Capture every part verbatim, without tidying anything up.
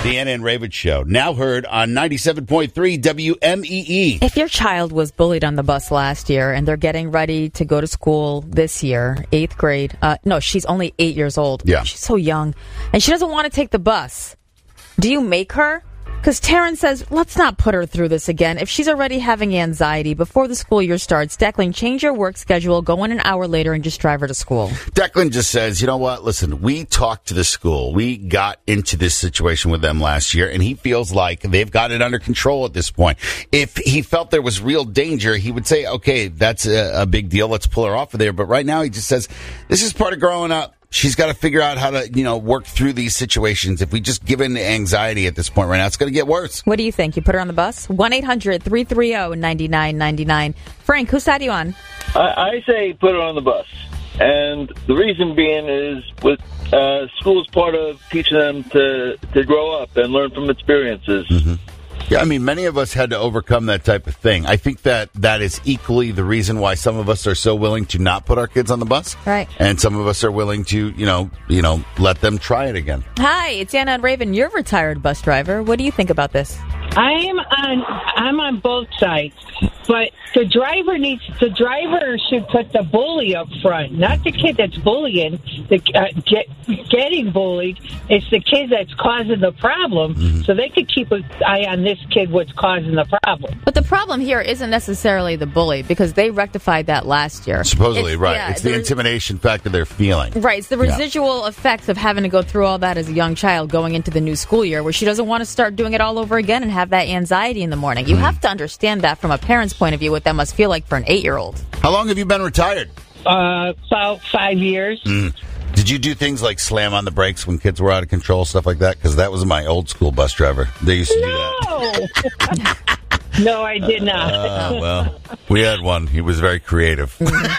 The Anna and Raven Show, now heard on ninety-seven point three W M E E. If your child was bullied on the bus last year and they're getting ready to go to school this year, eighth grade, uh, no, she's only eight years old. Yeah. She's so young. And she doesn't want to take the bus. Do you make her? Because Taryn says, let's not put her through this again. If she's already having anxiety before the school year starts, Declan, change your work schedule, go in an hour later, and just drive her to school. Declan just says, you know what? Listen, we talked to the school. We got into this situation with them last year, and he feels like they've got it under control at this point. If he felt there was real danger, he would say, okay, that's a, a big deal. Let's pull her off of there. But right now, he just says, this is part of growing up. She's got to figure out how to, you know, work through these situations. If we just give in to anxiety at this point right now, it's going to get worse. What do you think? You put her on the bus? one eight hundred three three zero nine nine nine nine. Frank, whose side are you on? I, I say put her on the bus. And the reason being is with uh, school's part of teaching them to, to grow up and learn from experiences. Mm-hmm. Yeah, I mean, many of us had to overcome that type of thing. I think that that is equally the reason why some of us are so willing to not put our kids on the bus. Right. And some of us are willing to, you know, you know, let them try it again. Hi, it's Anna and Raven. You're a retired bus driver. What do you think about this? I'm on. I'm on both sides, but the driver needs. The driver should put the bully up front, not the kid that's bullying. The uh, get, getting bullied. It's the kid that's causing the problem. Mm-hmm. So they could keep an eye on this kid. What's causing the problem? But the problem here isn't necessarily the bully because they rectified that last year. Supposedly, it's, right? Yeah, it's the intimidation factor they're feeling. Right. It's the residual yeah. effects of having to go through all that as a young child going into the new school year, where she doesn't want to start doing it all over again and have that anxiety in the morning. You mm. have to understand that from a parent's point of view, what that must feel like for an eight-year-old. How long have you been retired? Uh, about five years. Mm. Did you do things like slam on the brakes when kids were out of control, stuff like that? Because that was my old school bus driver. They used to no. do that. No, I did not. Uh, well, we had one. He was very creative.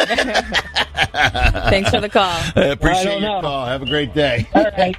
Thanks for the call. I appreciate I your know. call. Have a great day. All right.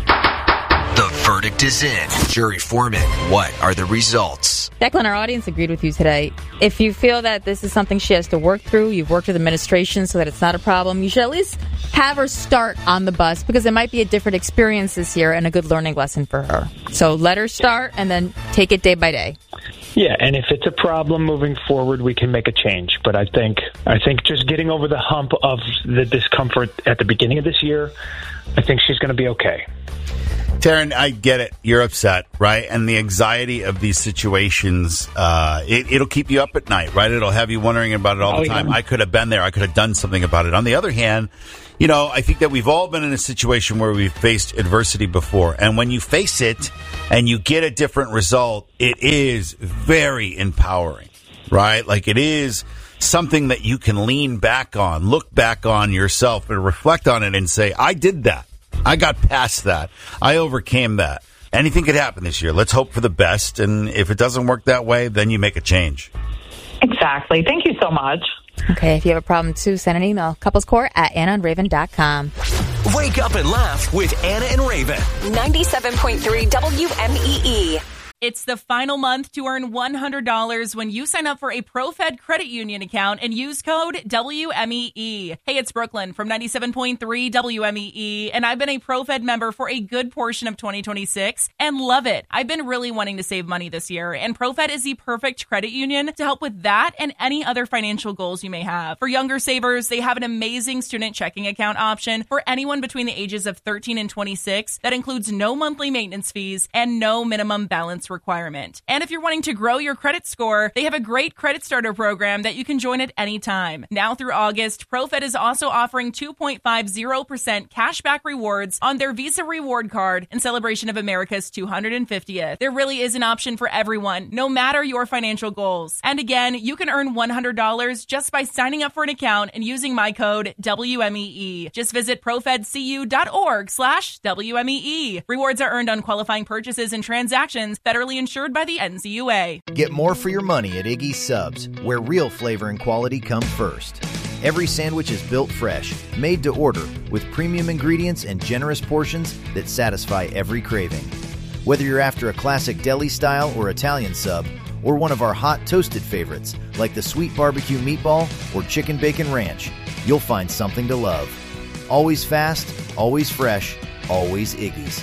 The verdict is in. Jury foreman, what are the results? Declan, our audience agreed with you today. If you feel that this is something she has to work through, you've worked with administration so that it's not a problem, you should at least have her start on the bus because it might be a different experience this year and a good learning lesson for her. So let her start and then take it day by day. Yeah, and if it's a problem moving forward, we can make a change. But I think I think just getting over the hump of the discomfort at the beginning of this year, I think she's going to be okay. Taryn, I get it. You're upset, right? And the anxiety of these situations, uh, it, it'll keep you up at night, right? It'll have you wondering about it all oh, the time. Yeah. I could have been there. I could have done something about it. On the other hand, you know, I think that we've all been in a situation where we've faced adversity before. And when you face it and you get a different result, it is very empowering, right? Like it is something that you can lean back on, look back on yourself and reflect on it and say, I did that. I got past that. I overcame that. Anything could happen this year. Let's hope for the best. And if it doesn't work that way, then you make a change. Exactly. Thank you so much. Okay, if you have a problem too, send an email. couplescourt at anna and raven dot com. Wake up and laugh with Anna and Raven. ninety-seven point three W M E E. It's the final month to earn one hundred dollars when you sign up for a ProFed Credit Union account and use code W M E E. Hey, it's Brooklyn from ninety-seven point three W M E E, and I've been a ProFed member for a good portion of twenty twenty-six and love it. I've been really wanting to save money this year, and ProFed is the perfect credit union to help with that and any other financial goals you may have. For younger savers, they have an amazing student checking account option for anyone between the ages of thirteen and twenty-six that includes no monthly maintenance fees and no minimum balance requirement. And if you're wanting to grow your credit score, they have a great credit starter program that you can join at any time. Now through August, ProFed is also offering two point five zero percent cashback rewards on their Visa reward card in celebration of America's two hundred fiftieth. There really is an option for everyone, no matter your financial goals. And again, you can earn one hundred dollars just by signing up for an account and using my code W M E E. Just visit profedcu.org slash WMEE. Rewards are earned on qualifying purchases and transactions federally insured by the N C U A. Get more for your money at Iggy's Subs, where real flavor and quality come first. Every sandwich is built fresh, made to order, with premium ingredients and generous portions that satisfy every craving. Whether you're after a classic deli style or Italian sub, or one of our hot toasted favorites, like the sweet barbecue meatball or chicken bacon ranch, you'll find something to love. Always fast, always fresh, always Iggy's.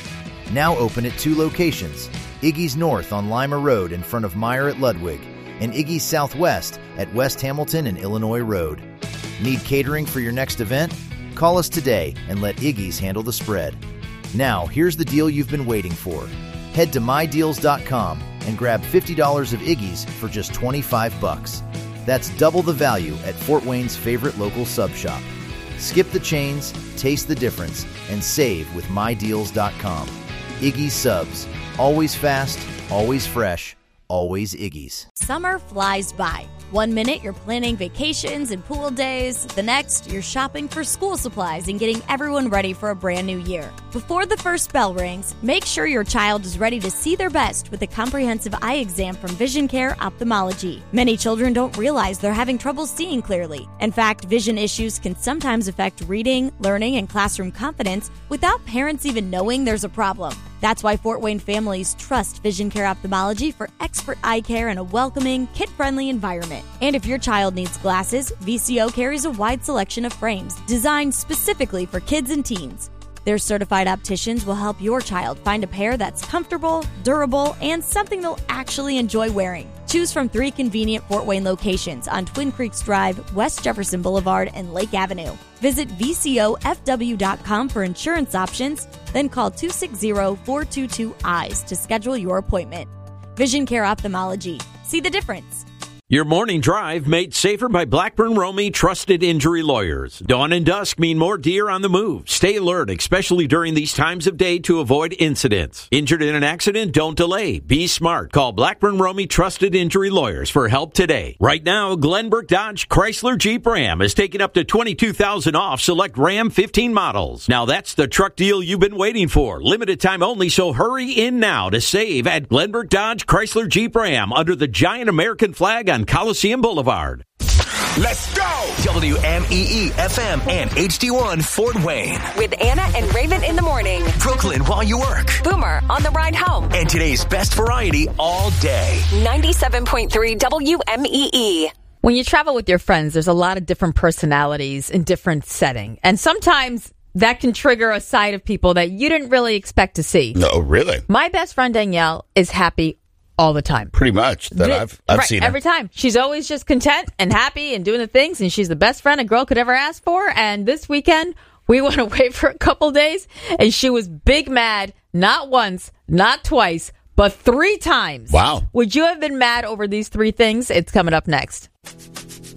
Now open at two locations, Iggy's North on Lima Road in front of Meyer at Ludwig, and Iggy's Southwest at West Hamilton and Illinois Road. Need catering for your next event? Call us today and let Iggy's handle the spread. Now, here's the deal you've been waiting for. Head to my deals dot com and grab fifty dollars of Iggy's for just twenty-five bucks. That's double the value at Fort Wayne's favorite local sub shop. Skip the chains, taste the difference, and save with my deals dot com. Iggy's Subs. Always fast, always fresh, always Iggy's. Summer flies by. One minute you're planning vacations and pool days. The next, you're shopping for school supplies and getting everyone ready for a brand new year. Before the first bell rings, make sure your child is ready to see their best with a comprehensive eye exam from Vision Care Ophthalmology. Many children don't realize they're having trouble seeing clearly. In fact, vision issues can sometimes affect reading, learning, and classroom confidence without parents even knowing there's a problem. That's why Fort Wayne families trust Vision Care Ophthalmology for expert eye care in a welcoming, kid-friendly environment. And if your child needs glasses, V C O carries a wide selection of frames designed specifically for kids and teens. Their certified opticians will help your child find a pair that's comfortable, durable, and something they'll actually enjoy wearing. Choose from three convenient Fort Wayne locations on Twin Creeks Drive, West Jefferson Boulevard, and Lake Avenue. Visit V C O F W dot com for insurance options, then call two six zero, four two two, EYES to schedule your appointment. Vision Care Ophthalmology. See the difference. Your morning drive made safer by Blackburn Romey Trusted Injury Lawyers. Dawn and dusk mean more deer on the move. Stay alert, especially during these times of day, to avoid incidents. Injured in an accident? Don't delay. Be smart. Call Blackburn Romey Trusted Injury Lawyers for help today. Right now, Glenbrook Dodge Chrysler Jeep Ram is taking up to twenty-two thousand dollars off select Ram fifteen models. Now that's the truck deal you've been waiting for. Limited time only, so hurry in now to save at Glenbrook Dodge Chrysler Jeep Ram under the giant American flag on Coliseum Boulevard. Let's go! W M E E F M and H D one Fort Wayne. With Anna and Raymond in the morning. Brooklyn while you work. Boomer on the ride home. And today's best variety all day. ninety-seven point three W M E E. When you travel with your friends, there's a lot of different personalities in different setting. And sometimes that can trigger a side of people that you didn't really expect to see. No, really? My best friend Danielle is happy all the time. Pretty much that The- I've I've right, seen her. every time. She's always just content and happy and doing the things, and she's the best friend a girl could ever ask for. And this weekend, we went away for a couple days, and she was big mad, not once, not twice, but three times. Wow. Would you have been mad over these three things? It's coming up next.